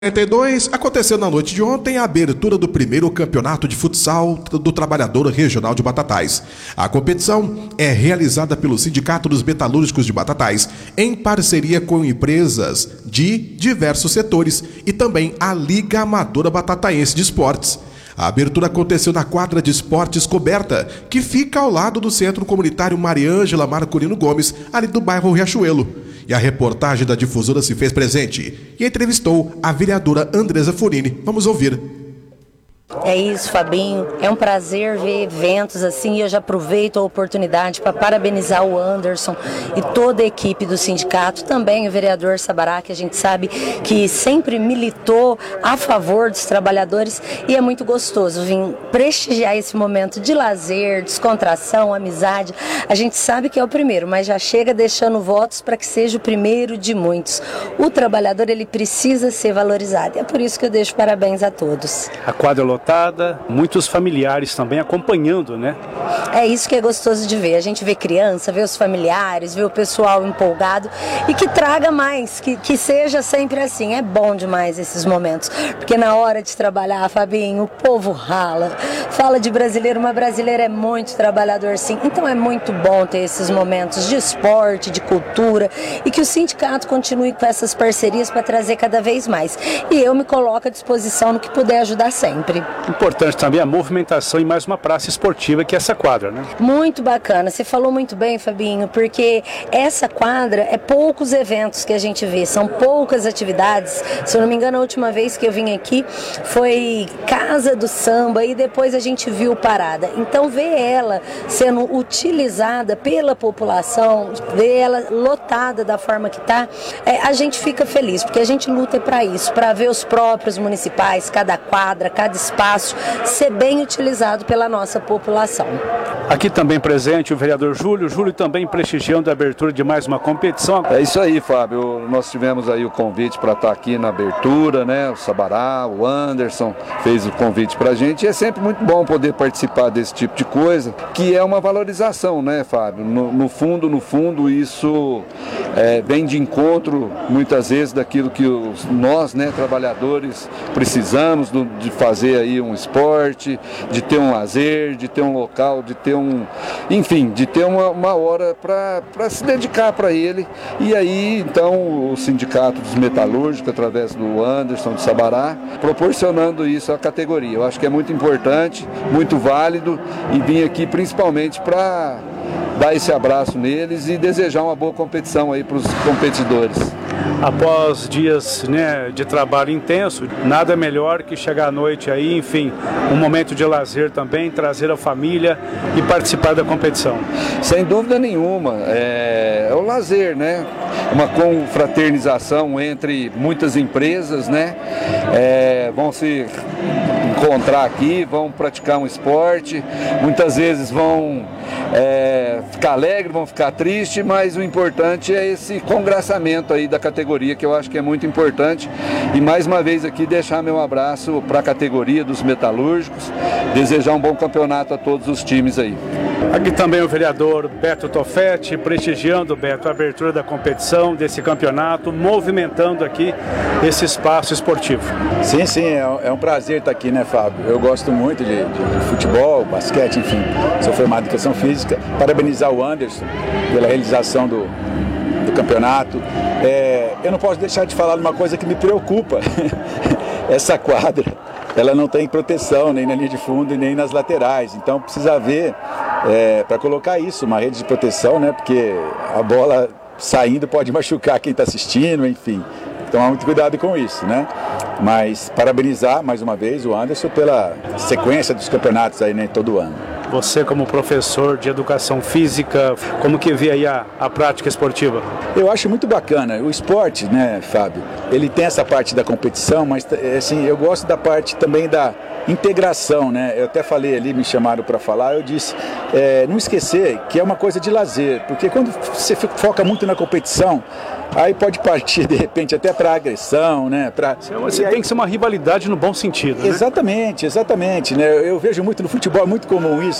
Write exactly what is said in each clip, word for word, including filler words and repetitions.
quarenta e dois, aconteceu na noite de ontem a abertura do primeiro campeonato de futsal do Trabalhador Regional de Batatais. A competição é realizada pelo Sindicato dos Metalúrgicos de Batatais, em parceria com empresas de diversos setores e também a Liga Amadora Batataense de Esportes. A abertura aconteceu na quadra de esportes coberta, que fica ao lado do Centro Comunitário Mariângela Marcolino Gomes, ali do bairro Riachuelo. E a reportagem da difusora se fez presente e entrevistou a vereadora Andresa Furini. Vamos ouvir. É isso, Fabinho. É um prazer ver eventos assim e eu já aproveito a oportunidade para parabenizar o Anderson e toda a equipe do sindicato, também o vereador Sabará, que a gente sabe que sempre militou a favor dos trabalhadores e é muito gostoso vir prestigiar esse momento de lazer, descontração, amizade. A gente sabe que é o primeiro, mas já chega deixando votos para que seja o primeiro de muitos. O trabalhador, ele precisa ser valorizado e é por isso que eu deixo parabéns a todos. A quadra lotada, muitos familiares também acompanhando, né? É isso que é gostoso de ver. A gente vê criança, vê os familiares, vê o pessoal empolgado e que traga mais, que, que seja sempre assim. É bom demais esses momentos, porque na hora de trabalhar, Fabinho, o povo rala. Fala de brasileiro, mas brasileiro é muito trabalhador, sim. Então é muito bom ter esses momentos de esporte, de cultura e que o sindicato continue com essas parcerias para trazer cada vez mais. E eu me coloco à disposição no que puder ajudar sempre. Importante também a movimentação em mais uma praça esportiva que é essa quadra, né? Muito bacana, você falou muito bem, Fabinho, porque essa quadra é poucos eventos que a gente vê, são poucas atividades. Se eu não me engano, a última vez que eu vim aqui foi Casa do Samba e depois a gente viu Parada. Então ver ela sendo utilizada pela população, ver ela lotada da forma que está, é, a gente fica feliz, porque a gente luta para isso, para ver os próprios municipais, cada quadra, cada espaço ser bem utilizado pela nossa população. Aqui também presente o vereador Júlio, Júlio também prestigiando a abertura de mais uma competição. É isso aí, Fábio, nós tivemos aí o convite para estar aqui na abertura, né? O Sabará, o Anderson fez o convite para a gente e é sempre muito bom poder participar desse tipo de coisa, que é uma valorização, né, Fábio? No, no fundo, no fundo, isso é, vem de encontro muitas vezes daquilo que os, nós, né, trabalhadores, precisamos do, de fazer aí um esporte, de ter um lazer, de ter um local, de ter um, enfim, de ter uma, uma hora para se dedicar para ele. E aí, então, o Sindicato dos Metalúrgicos, através do Anderson, do Sabará, proporcionando isso à categoria. Eu acho que é muito importante, muito válido e vim aqui principalmente para dar esse abraço neles e desejar uma boa competição aí para os competidores. Após dias, né, de trabalho intenso, nada melhor que chegar à noite aí, enfim, um momento de lazer também, trazer a família e participar da competição. Sem dúvida nenhuma, é, é o lazer, né? Uma confraternização entre muitas empresas, né? É, vão se encontrar aqui, vão praticar um esporte, muitas vezes vão é, ficar alegres, vão ficar tristes, mas o importante é esse congraçamento aí da categoria, que eu acho que é muito importante. E mais uma vez aqui deixar meu abraço para a categoria dos metalúrgicos, desejar um bom campeonato a todos os times aí. Aqui também o vereador Beto Tofetti, prestigiando, Beto, a abertura da competição, desse campeonato, movimentando aqui esse espaço esportivo. Sim, sim, é um prazer estar aqui, né, Fábio? Eu gosto muito de, de, de futebol, basquete, enfim, sou formado em educação física. Parabenizar o Anderson pela realização do, do campeonato. É, eu não posso deixar de falar de uma coisa que me preocupa. Essa quadra, ela não tem proteção nem na linha de fundo e nem nas laterais, então precisa haver, é, para colocar isso, uma rede de proteção, né, porque a bola saindo pode machucar quem está assistindo, enfim. Então, muito cuidado com isso, né? Mas parabenizar mais uma vez o Anderson pela sequência dos campeonatos aí, né, todo ano. Você, como professor de educação física, como que vê aí a, a prática esportiva? Eu acho muito bacana. O esporte, né, Fábio, ele tem essa parte da competição, mas assim, eu gosto da parte também da integração, né? Eu até falei ali, me chamaram para falar, eu disse, é, não esquecer que é uma coisa de lazer, porque quando você foca muito na competição, aí pode partir de repente até para agressão, né? Pra... Você tem que ser uma rivalidade no bom sentido, né? Exatamente, exatamente, né? Eu vejo muito no futebol, é muito comum isso.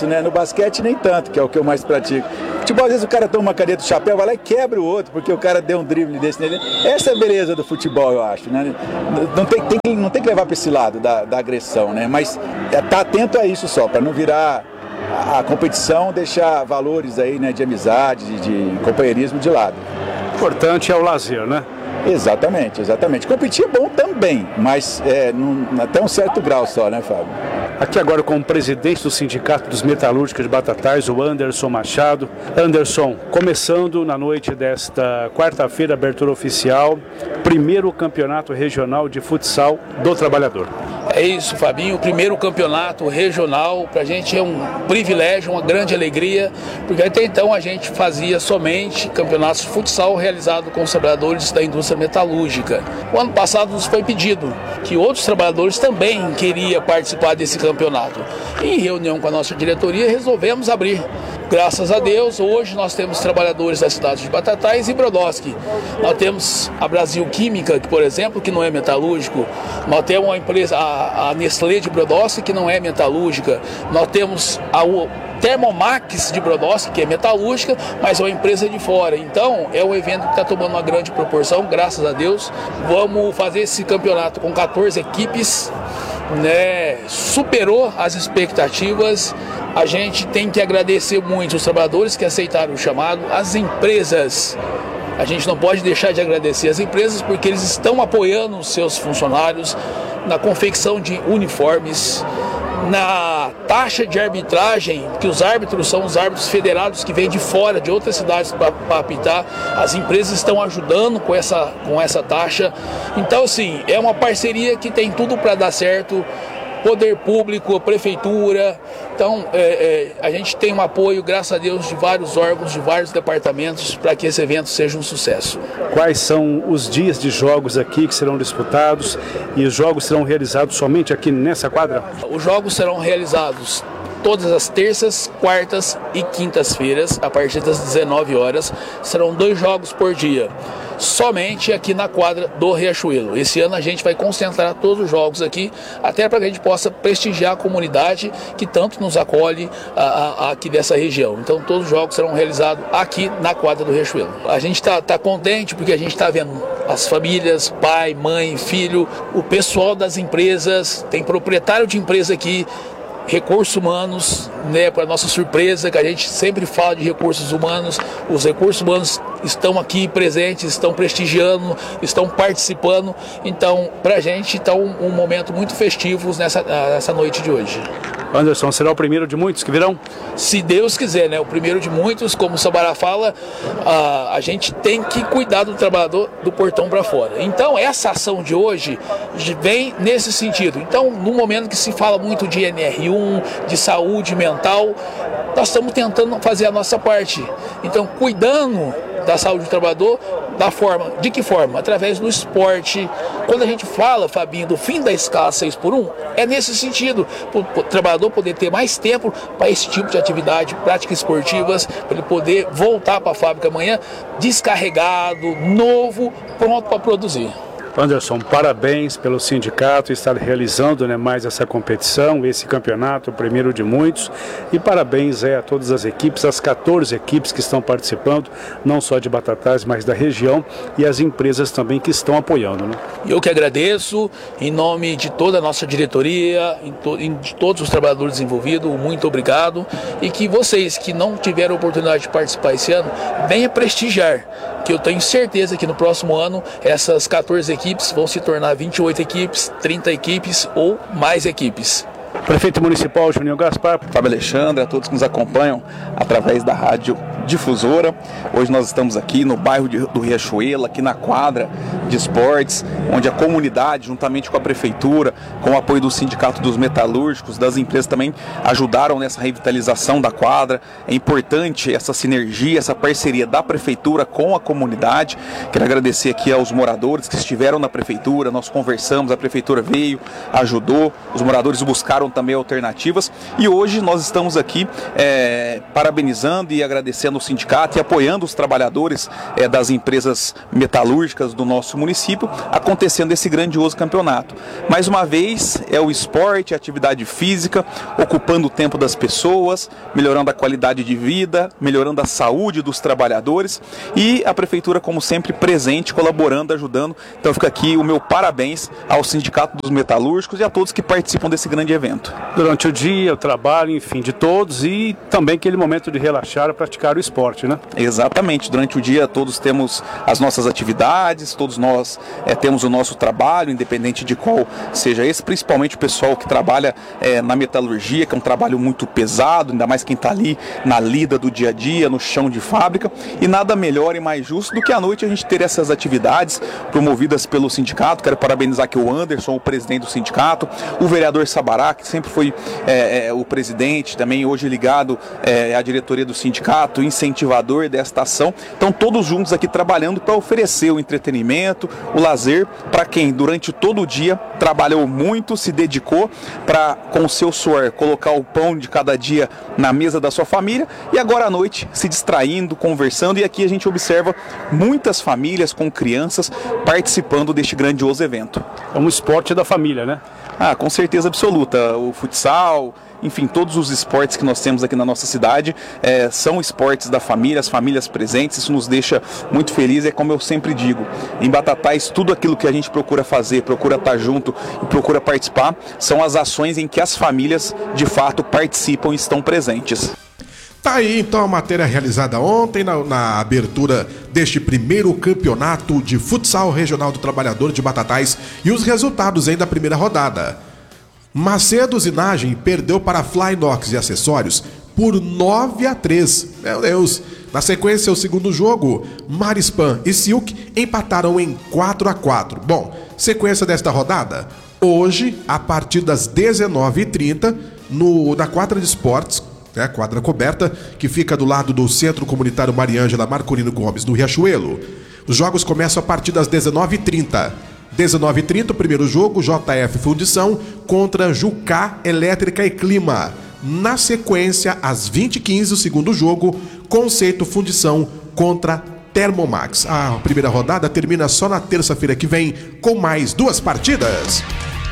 isso, né? No basquete nem tanto, que é o que eu mais pratico. Futebol, às vezes o cara toma uma caneta do chapéu, vai lá e quebra o outro, porque o cara deu um drible desse nele. Essa é a beleza do futebol, eu acho, né? Não tem, tem, não tem que levar para esse lado da, da agressão, né? Mas é, tá atento a isso só, para não virar a, a competição, deixar valores aí, né, de amizade, de, de companheirismo de lado. O importante é o lazer, né? Exatamente, exatamente. Competir é bom também, mas é, num, até um certo grau só, né, Fábio? Aqui agora com o presidente do Sindicato dos Metalúrgicos de Batatais, o Anderson Machado. Anderson, começando na noite desta quarta-feira, abertura oficial, primeiro campeonato regional de futsal do trabalhador. É isso, Fabinho, o primeiro campeonato regional para a gente é um privilégio, uma grande alegria, porque até então a gente fazia somente campeonatos de futsal realizado com os trabalhadores da indústria metalúrgica. O ano passado nos foi pedido que outros trabalhadores também queriam participar desse campeonato. Em reunião com a nossa diretoria resolvemos abrir. Graças a Deus, hoje nós temos trabalhadores da cidade de Batatais e Brodowski. Nós temos a Brasil Química, que, por exemplo, que não é metalúrgico. Nós temos uma empresa, a, a Nestlé de Brodowski, que não é metalúrgica. Nós temos a Thermomax de Brodowski, que é metalúrgica, mas é uma empresa de fora. Então, é um evento que está tomando uma grande proporção, graças a Deus. Vamos fazer esse campeonato com quatorze equipes, né? Superou as expectativas. A gente tem que agradecer muito os trabalhadores que aceitaram o chamado, as empresas. A gente não pode deixar de agradecer as empresas porque eles estão apoiando os seus funcionários na confecção de uniformes, na taxa de arbitragem, que os árbitros são os árbitros federados que vêm de fora, de outras cidades para apitar. As empresas estão ajudando com essa, com essa taxa. Então, assim, é uma parceria que tem tudo para dar certo. Poder público, prefeitura. Então, é, é, a gente tem um apoio, graças a Deus, de vários órgãos, de vários departamentos, para que esse evento seja um sucesso. Quais são os dias de jogos aqui que serão disputados e os jogos serão realizados somente aqui nessa quadra? Os jogos serão realizados todas as terças, quartas e quintas-feiras, a partir das dezenove horas. Serão dois jogos por dia, somente aqui na quadra do Riachuelo. Esse ano a gente vai concentrar todos os jogos aqui, até para que a gente possa prestigiar a comunidade que tanto nos acolhe a, a, aqui dessa região. Então todos os jogos serão realizados aqui na quadra do Riachuelo. A gente está tá contente porque a gente está vendo as famílias, pai, mãe, filho, o pessoal das empresas, tem proprietário de empresa aqui, recursos humanos, né, para nossa surpresa, que a gente sempre fala de recursos humanos. Os recursos humanos estão aqui presentes, estão prestigiando, estão participando. Então, para a gente está um, um momento muito festivo nessa, nessa noite de hoje. Anderson, será o primeiro de muitos que virão? Se Deus quiser, né? O primeiro de muitos, como o Sabará fala, a, a gente tem que cuidar do trabalhador do portão para fora. Então, essa ação de hoje vem nesse sentido. Então, no momento que se fala muito de N R um, de saúde mental, nós estamos tentando fazer a nossa parte. Então, cuidando da saúde do trabalhador, da forma, de que forma? Através do esporte. Quando a gente fala, Fabinho, do fim da escala seis por um, é nesse sentido, para o trabalhador poder ter mais tempo para esse tipo de atividade, práticas esportivas, para ele poder voltar para a fábrica amanhã descarregado, novo, pronto para produzir. Anderson, parabéns pelo sindicato estar realizando, né, mais essa competição, esse campeonato, o primeiro de muitos, e parabéns é, a todas as equipes, as quatorze equipes que estão participando, não só de Batatais, mas da região, e as empresas também que estão apoiando, né? Eu que agradeço, em nome de toda a nossa diretoria, em to, em, de todos os trabalhadores envolvidos, muito obrigado, e que vocês que não tiveram a oportunidade de participar esse ano, venham prestigiar, que eu tenho certeza que no próximo ano essas quatorze equipes vão se tornar vinte e oito equipes, trinta equipes ou mais equipes. Prefeito Municipal Juninho Gaspar. Fábio Alexandre, a todos que nos acompanham através da Rádio Difusora. Hoje nós estamos aqui no bairro de, do Riachuelo, aqui na quadra de esportes, onde a comunidade, juntamente com a prefeitura, com o apoio do Sindicato dos Metalúrgicos, das empresas também ajudaram nessa revitalização da quadra. É importante essa sinergia, essa parceria da prefeitura com a comunidade. Quero agradecer aqui aos moradores que estiveram na prefeitura, nós conversamos, a prefeitura veio, ajudou, os moradores buscaram buscaram também alternativas e hoje nós estamos aqui é, parabenizando e agradecendo o sindicato e apoiando os trabalhadores é, das empresas metalúrgicas do nosso município, acontecendo esse grandioso campeonato. Mais uma vez, é o esporte, a atividade física, ocupando o tempo das pessoas, melhorando a qualidade de vida, melhorando a saúde dos trabalhadores e a prefeitura, como sempre, presente, colaborando, ajudando. Então fica aqui o meu parabéns ao Sindicato dos Metalúrgicos e a todos que participam desse grande evento. Durante o dia, o trabalho, enfim, de todos e também aquele momento de relaxar e praticar o esporte, né? Exatamente. Durante o dia todos temos as nossas atividades, todos nós é, temos o nosso trabalho, independente de qual seja esse, principalmente o pessoal que trabalha é, na metalurgia, que é um trabalho muito pesado, ainda mais quem está ali na lida do dia a dia, no chão de fábrica, e nada melhor e mais justo do que à noite a gente ter essas atividades promovidas pelo sindicato. Quero parabenizar aqui o Anderson, o presidente do sindicato, o vereador Sabará, que sempre foi é, é, o presidente, também hoje ligado é, à diretoria do sindicato, incentivador desta ação. Então todos juntos aqui trabalhando para oferecer o entretenimento, o lazer para quem durante todo o dia trabalhou muito, se dedicou para, com o seu suor, colocar o pão de cada dia na mesa da sua família e agora à noite se distraindo, conversando, e aqui a gente observa muitas famílias com crianças participando deste grandioso evento. É um esporte da família, né? Ah, com certeza absoluta. O futsal, enfim, todos os esportes que nós temos aqui na nossa cidade é, são esportes da família, as famílias presentes, isso nos deixa muito felizes. É como eu sempre digo, em Batatais tudo aquilo que a gente procura fazer, procura estar junto e procura participar, são as ações em que as famílias de fato participam e estão presentes. Tá aí então a matéria realizada ontem na, na abertura deste primeiro campeonato de futsal regional do Trabalhador de Batatais e os resultados aí da primeira rodada. Macedo Zinagem perdeu para Flynox e Acessórios por nove a três. Meu Deus! Na sequência, o segundo jogo, Marispan e Silk empataram em quatro a quatro. Bom, sequência desta rodada, hoje, a partir das dezenove e trinta, no, na quadra de esportes, né, quadra coberta, que fica do lado do Centro Comunitário Mariângela Marcolino Gomes, no Riachuelo. Os jogos começam a partir das dezenove e trinta. dezenove e trinta, o primeiro jogo, J F Fundição contra Jucá Elétrica e Clima. Na sequência, às vinte e quinze, o segundo jogo, Conceito Fundição contra Thermomax. A primeira rodada termina só na terça-feira que vem, com mais duas partidas.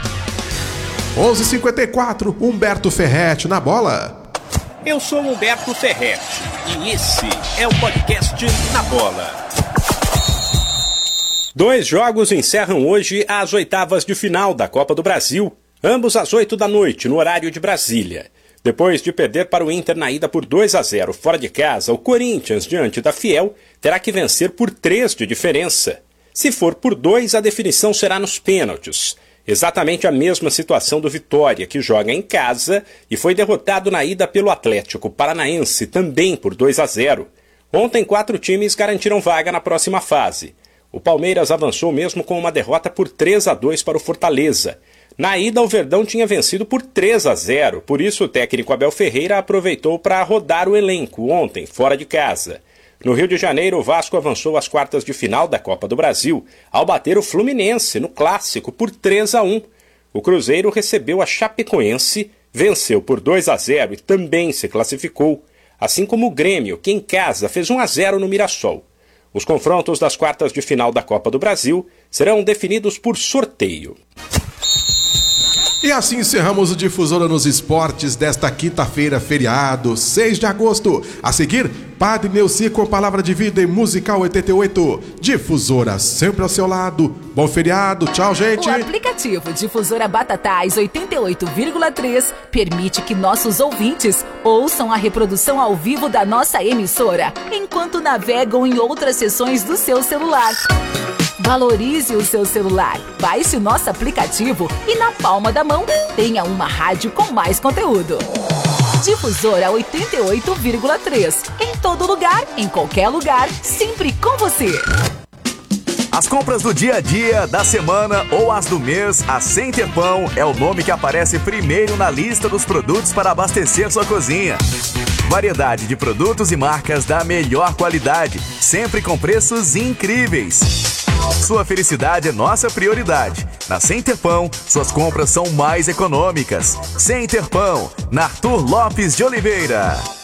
onze e cinquenta e quatro, Humberto Ferretti na bola. Eu sou Humberto Ferretti e esse é o podcast Na Bola. Dois jogos encerram hoje as oitavas de final da Copa do Brasil, ambos às oito da noite, no horário de Brasília. Depois de perder para o Inter na ida por dois a zero fora de casa, o Corinthians, diante da Fiel, terá que vencer por três de diferença. Se for por dois, a definição será nos pênaltis. Exatamente a mesma situação do Vitória, que joga em casa e foi derrotado na ida pelo Atlético Paranaense, também por dois a zero. Ontem, quatro times garantiram vaga na próxima fase. O Palmeiras avançou mesmo com uma derrota por três a dois para o Fortaleza. Na ida, o Verdão tinha vencido por três a zero, por isso o técnico Abel Ferreira aproveitou para rodar o elenco ontem, fora de casa. No Rio de Janeiro, o Vasco avançou às quartas de final da Copa do Brasil, ao bater o Fluminense no Clássico por três a um. O Cruzeiro recebeu a Chapecoense, venceu por dois a zero e também se classificou, assim como o Grêmio, que em casa fez um a zero no Mirassol. Os confrontos das quartas de final da Copa do Brasil serão definidos por sorteio. E assim encerramos o Difusora nos Esportes desta quinta-feira, feriado, seis de agosto. A seguir, Padre Neuci com Palavra de Vida e Musical oitenta e oito. Difusora sempre ao seu lado. Bom feriado, tchau, gente. O aplicativo Difusora Batatais oitenta e oito vírgula três permite que nossos ouvintes ouçam a reprodução ao vivo da nossa emissora, enquanto navegam em outras seções do seu celular. Valorize o seu celular, baixe o nosso aplicativo e na palma da mão tenha uma rádio com mais conteúdo. Difusora oitenta e oito vírgula três. Em todo lugar, em qualquer lugar, sempre com você. As compras do dia a dia, da semana ou as do mês, a Center Pão é o nome que aparece primeiro na lista dos produtos para abastecer sua cozinha. Variedade de produtos e marcas da melhor qualidade, sempre com preços incríveis. Sua felicidade é nossa prioridade. Na Center Pão, suas compras são mais econômicas. Center Pão, na Arthur Lopes de Oliveira.